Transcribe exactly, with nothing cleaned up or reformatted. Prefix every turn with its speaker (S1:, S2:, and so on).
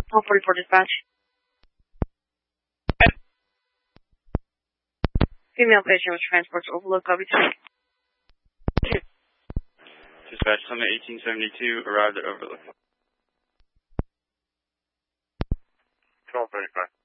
S1: one forty-four dispatch. Female patient was transported to Overlook, copy two.
S2: Dispatch, Summit eighteen seventy-two, arrived at Overlook.
S3: twelve thirty-five.